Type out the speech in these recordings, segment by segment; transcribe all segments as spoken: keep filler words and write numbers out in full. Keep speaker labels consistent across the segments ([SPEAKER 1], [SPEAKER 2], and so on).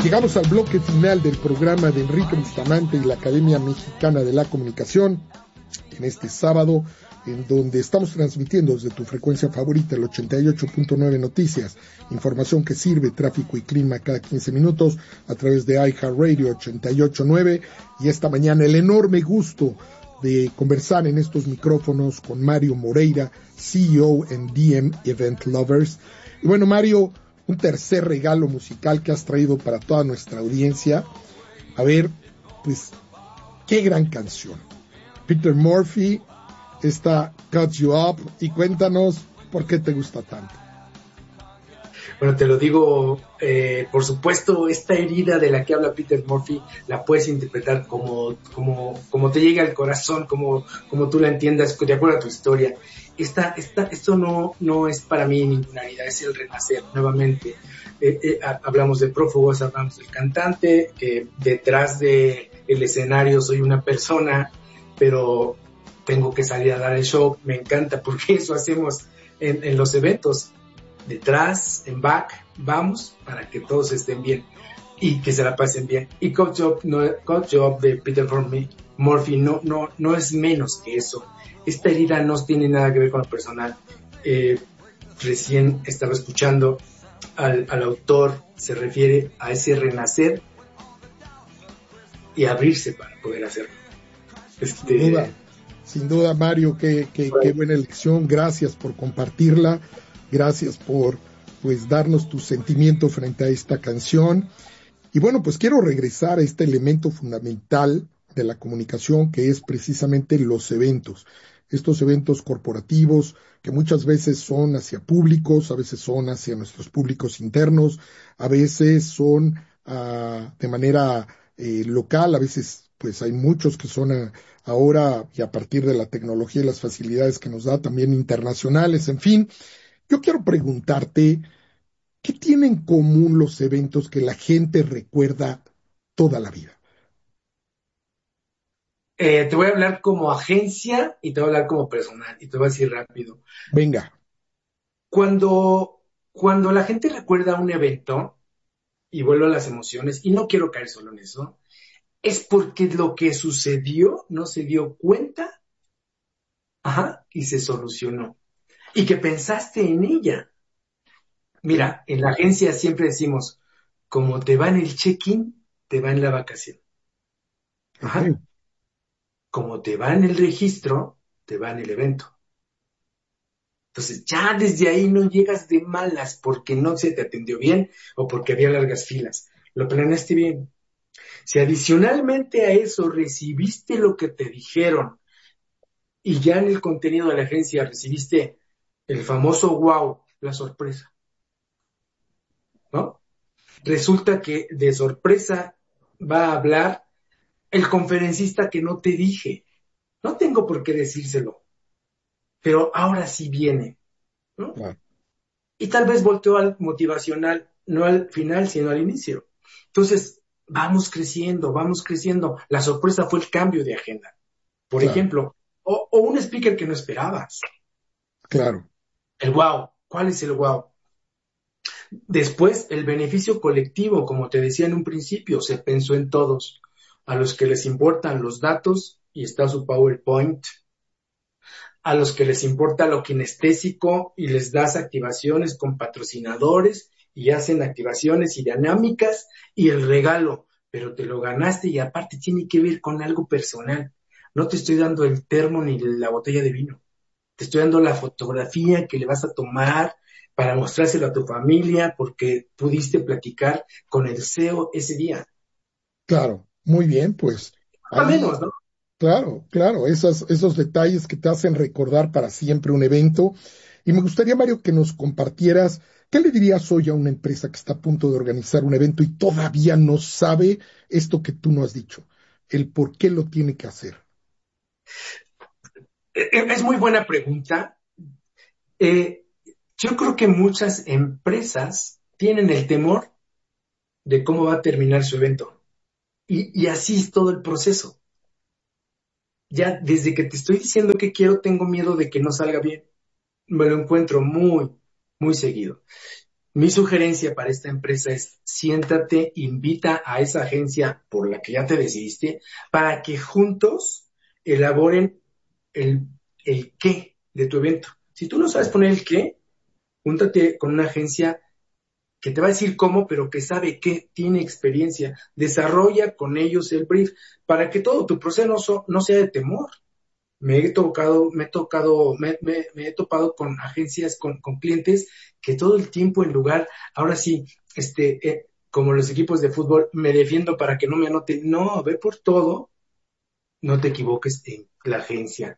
[SPEAKER 1] Llegamos al bloque final del programa de Enrique Bustamante y la Academia Mexicana de la Comunicación en este sábado, en donde estamos transmitiendo desde tu frecuencia favorita, el ochenta y ocho punto nueve Noticias, información que sirve, tráfico y clima cada quince minutos a través de iHeartRadio ochenta y ocho punto nueve, y esta mañana el enorme gusto de conversar en estos micrófonos con Mario Moreira, C E O en D M Event Lovers. Y bueno, Mario, un tercer regalo musical que has traído para toda nuestra audiencia. A ver, pues, qué gran canción. Peter Murphy, esta Cut You Up, y cuéntanos por qué te gusta tanto.
[SPEAKER 2] Bueno, te lo digo, eh, por supuesto, esta herida de la que habla Peter Murphy la puedes interpretar como, como, como te llegue al corazón, como, como tú la entiendas, de acuerdo a tu historia. Esta, esta, esto no, no es para mí ninguna herida, es el renacer nuevamente. Eh, eh, hablamos de prófugos, hablamos del cantante, que detrás del escenario soy una persona, pero tengo que salir a dar el show. Me encanta porque eso hacemos en, en los eventos. Detrás, en back, vamos para que todos estén bien y que se la pasen bien. Y Cut Job, no, Cut Job de Peter Murphy no, no, no es menos que eso. Esta herida no tiene nada que ver con lo personal. Eh, recién estaba escuchando al, al autor, se refiere a ese renacer y abrirse para poder hacerlo. Este,
[SPEAKER 1] sin duda, sin duda, Mario, qué, qué, qué buena elección. Gracias por compartirla. Gracias por, pues, darnos tu sentimiento frente a esta canción. Y bueno, pues quiero regresar a este elemento fundamental de la comunicación, que es precisamente los eventos. Estos eventos corporativos que muchas veces son hacia públicos, a veces son hacia nuestros públicos internos, a veces son uh, de manera eh, local, a veces pues hay muchos que son uh, ahora, y a partir de la tecnología y las facilidades que nos da, también internacionales, en fin. Yo quiero preguntarte, ¿qué tienen en común los eventos que la gente recuerda toda la vida?
[SPEAKER 2] Eh, te voy a hablar como agencia y te voy a hablar como personal y te voy a decir rápido.
[SPEAKER 1] Venga.
[SPEAKER 2] Cuando, cuando la gente recuerda un evento, y vuelvo a las emociones, y no quiero caer solo en eso, es porque lo que sucedió no se dio cuenta, ajá, y se solucionó. Y que pensaste en ella. Mira, en la agencia siempre decimos, como te va en el check-in, te va en la vacación. Ajá.
[SPEAKER 1] Okay.
[SPEAKER 2] Como te va en el registro, te va en el evento. Entonces ya desde ahí no llegas de malas porque no se te atendió bien o porque había largas filas. Lo planeaste bien. Si adicionalmente a eso recibiste lo que te dijeron y ya en el contenido de la agencia recibiste el famoso wow, la sorpresa, ¿no? Resulta que de sorpresa va a hablar el conferencista que no te dije. No tengo por qué decírselo, pero ahora sí viene, ¿no?
[SPEAKER 1] Claro.
[SPEAKER 2] Y tal vez volteó al motivacional, no al final, sino al inicio. Entonces, vamos creciendo, vamos creciendo. La sorpresa fue el cambio de agenda, por
[SPEAKER 1] Claro.
[SPEAKER 2] ejemplo, o, o un speaker que no esperabas.
[SPEAKER 1] Claro.
[SPEAKER 2] El wow. ¿Cuál es el wow? Después, el beneficio colectivo, como te decía en un principio, se pensó en todos. A los que les importan los datos y está su PowerPoint, a los que les importa lo kinestésico y les das activaciones con patrocinadores y hacen activaciones y dinámicas y el regalo, pero te lo ganaste y aparte tiene que ver con algo personal. No te estoy dando el termo ni la botella de vino, te estoy dando la fotografía que le vas a tomar para mostrárselo a tu familia porque pudiste platicar con el C E O ese día.
[SPEAKER 1] Claro. Muy bien, pues
[SPEAKER 2] A
[SPEAKER 1] ahí,
[SPEAKER 2] menos, ¿no?
[SPEAKER 1] claro, claro, esos, esos detalles que te hacen recordar para siempre un evento. Y me gustaría, Mario, que nos compartieras, ¿qué le dirías hoy a una empresa que está a punto de organizar un evento y todavía no sabe esto que tú no has dicho? El por qué lo tiene que hacer.
[SPEAKER 2] Es muy buena pregunta. Eh, yo creo que muchas empresas tienen el temor de cómo va a terminar su evento. Y, y así es todo el proceso. Ya desde que te estoy diciendo que quiero, tengo miedo de que no salga bien. Me lo encuentro muy, muy seguido. Mi sugerencia para esta empresa es siéntate, invita a esa agencia por la que ya te decidiste para que juntos elaboren el, el qué de tu evento. Si tú no sabes poner el qué, júntate con una agencia que te va a decir cómo, pero que sabe qué, tiene experiencia. Desarrolla con ellos el brief para que todo tu proceso no sea de temor. Me he tocado, me he tocado, me, me, me he topado con agencias, con, con clientes que todo el tiempo en lugar, ahora sí, este, eh, como los equipos de fútbol, me defiendo para que no me anoten. No, ve por todo, no te equivoques en la agencia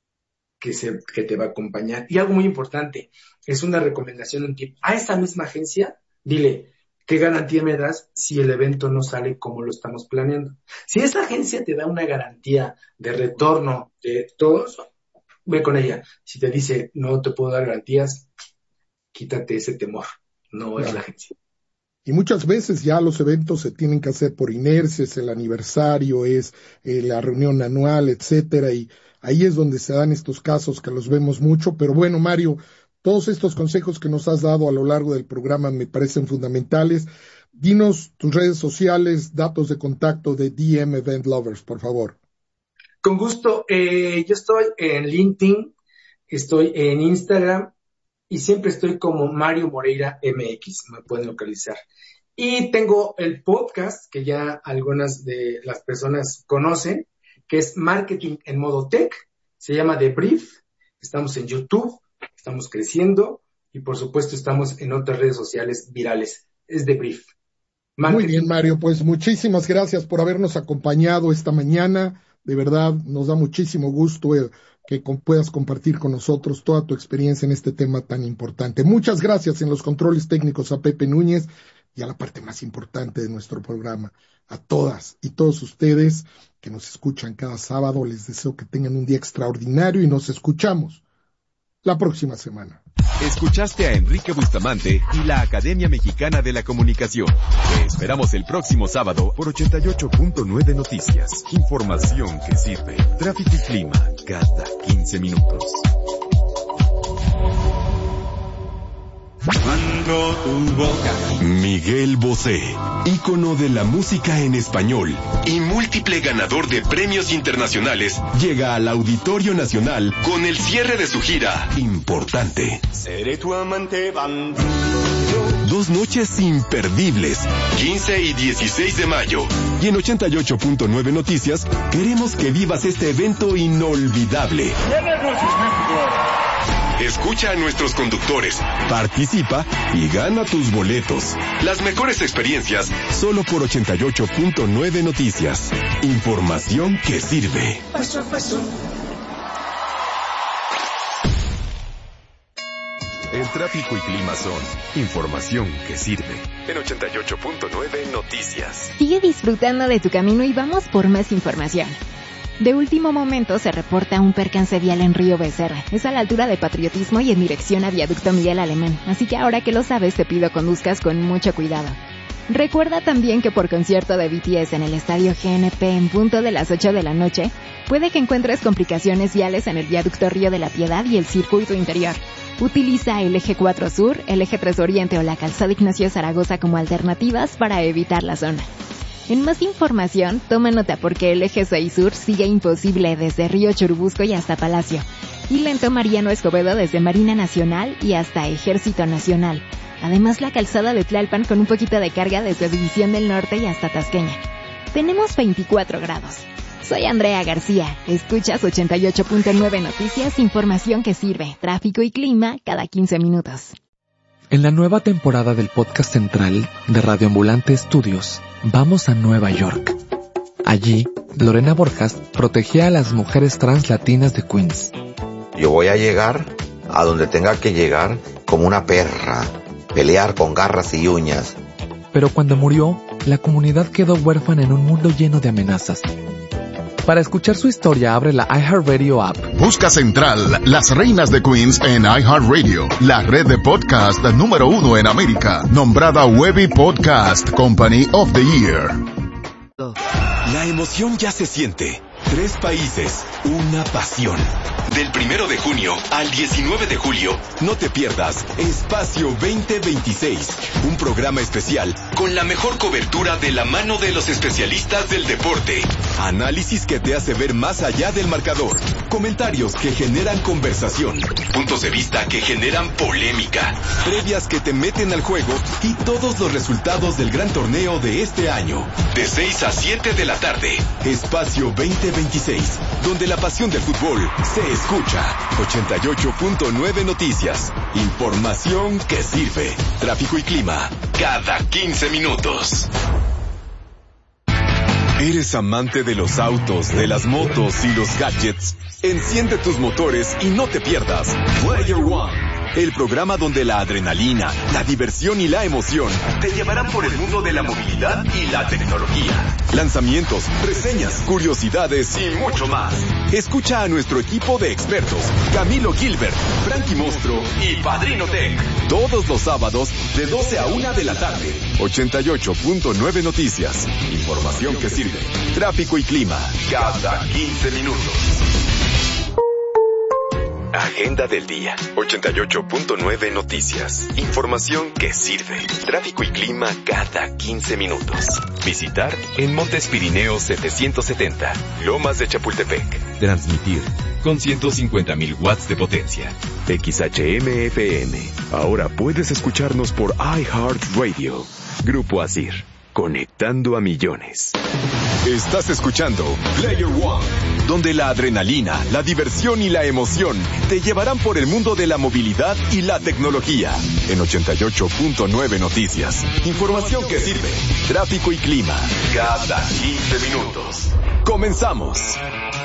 [SPEAKER 2] que, se, que te va a acompañar. Y algo muy importante, es una recomendación, un tip. A esa misma agencia, dile, ¿qué garantía me das si el evento no sale como lo estamos planeando? Si esa agencia te da una garantía de retorno de todos, ve con ella. Si te dice, no te puedo dar garantías, quítate ese temor. No es la agencia.
[SPEAKER 1] Y muchas veces ya los eventos se tienen que hacer por inercia, es el aniversario, es eh, la reunión anual, etcétera, y ahí es donde se dan estos casos que los vemos mucho. Pero bueno, Mario, todos estos consejos que nos has dado a lo largo del programa me parecen fundamentales. Dinos tus redes sociales, datos de contacto de D M Event Lovers, por favor.
[SPEAKER 2] Con gusto. Eh, yo estoy en LinkedIn, estoy en Instagram y siempre estoy como Mario Moreira M X, me pueden localizar. Y tengo el podcast que ya algunas de las personas conocen, que es Marketing en Modo Tech, se llama The Brief, estamos en YouTube, estamos creciendo y por supuesto estamos en otras redes sociales virales, es The Brief.
[SPEAKER 1] Marketing. Muy bien, Mario, pues muchísimas gracias por habernos acompañado esta mañana, de verdad nos da muchísimo gusto eh, que con, puedas compartir con nosotros toda tu experiencia en este tema tan importante. Muchas gracias en los controles técnicos a Pepe Núñez y a la parte más importante de nuestro programa, a todas y todos ustedes que nos escuchan cada sábado. Les deseo que tengan un día extraordinario y nos escuchamos la próxima semana.
[SPEAKER 3] Escuchaste a Enrique Bustamante y la Academia Mexicana de la Comunicación. Te esperamos el próximo sábado por ochenta y ocho punto nueve Noticias. Información que sirve. Tráfico y clima cada quince minutos.
[SPEAKER 4] Cuando tu boca.
[SPEAKER 3] Miguel Bosé, ícono de la música en español y múltiple ganador de premios internacionales, llega al Auditorio Nacional con el cierre de su gira Importante.
[SPEAKER 4] Seré tu amante bandido.
[SPEAKER 3] Dos noches imperdibles, quince y dieciséis de mayo. Y en ochenta y ocho punto nueve Noticias, queremos que vivas este evento inolvidable. Escucha a nuestros conductores, participa y gana tus boletos. Las mejores experiencias solo por ochenta y ocho punto nueve Noticias. Información que sirve.
[SPEAKER 4] Paso a paso.
[SPEAKER 3] El tráfico y clima son información que sirve. En ochenta y ocho punto nueve Noticias.
[SPEAKER 5] Sigue disfrutando de tu camino y vamos por más información. De último momento se reporta un percance vial en Río Becerra. Es a la altura de Patriotismo y en dirección a Viaducto Miguel Alemán. Así que ahora que lo sabes, te pido conduzcas con mucho cuidado. Recuerda también que por concierto de B T S en el estadio G N P en punto de las ocho de la noche, puede que encuentres complicaciones viales en el Viaducto Río de la Piedad y el circuito interior. Utiliza el eje cuatro Sur, el eje tres Oriente o la calzada Ignacio Zaragoza como alternativas para evitar la zona. En más información, toma nota porque el eje seis Sur sigue imposible desde Río Churubusco y hasta Palacio, y lento Mariano Escobedo desde Marina Nacional y hasta Ejército Nacional. Además, la calzada de Tlalpan con un poquito de carga desde División del Norte y hasta Tasqueña. Tenemos veinticuatro grados. Soy Andrea García. Escuchas ochenta y ocho punto nueve Noticias, información que sirve, tráfico y clima cada quince minutos.
[SPEAKER 6] En la nueva temporada del podcast central de Radio Ambulante Estudios, vamos a Nueva York. Allí, Lorena Borjas protegía a las mujeres trans latinas de Queens.
[SPEAKER 7] Yo voy a llegar a donde tenga que llegar como una perra, pelear con garras y uñas.
[SPEAKER 6] Pero cuando murió, la comunidad quedó huérfana en un mundo lleno de amenazas. Para escuchar su historia, abre la iHeartRadio app.
[SPEAKER 8] Busca Central, las reinas de Queens en iHeartRadio, la red de podcast número uno en América, nombrada Webby Podcast Company of the Year.
[SPEAKER 3] La emoción ya se siente. Tres países, una pasión. Del primero de junio al diecinueve de julio, no te pierdas Espacio veinte veintiséis, un programa especial con la mejor cobertura de la mano de los especialistas del deporte. Análisis que te hace ver más allá del marcador. Comentarios que generan conversación. Puntos de vista que generan polémica. Previas que te meten al juego y todos los resultados del gran torneo de este año. De seis a siete de la tarde. Espacio veinte veintiséis, donde la pasión del fútbol se escucha. ochenta y ocho punto nueve Noticias. Información que sirve. Tráfico y clima. Cada quince minutos. ¿Eres amante de los autos, de las motos y los gadgets? Enciende tus motores y no te pierdas Player One, el programa donde la adrenalina, la diversión y la emoción te llevarán por el mundo de la movilidad y la tecnología. Lanzamientos, reseñas, curiosidades y mucho más. Escucha a nuestro equipo de expertos, Camilo Gilbert, Frankie Mostro y Padrino Tech, todos los sábados de doce a una de la tarde. ochenta y ocho punto nueve Noticias. Información que sirve. Tráfico y clima. Cada quince minutos. Agenda del día. ochenta y ocho punto nueve Noticias. Información que sirve. Tráfico y clima cada quince minutos. Visitar en Montes Pirineos setecientos setenta, Lomas de Chapultepec. Transmitir con ciento cincuenta mil watts de potencia. X H M F M. Ahora puedes escucharnos por iHeartRadio. Grupo Asir. Conectando a millones. Estás escuchando Player One, donde la adrenalina, la diversión y la emoción te llevarán por el mundo de la movilidad y la tecnología. En ochenta y ocho punto nueve Noticias. Información que sirve. Tráfico y clima. Cada quince minutos. Comenzamos.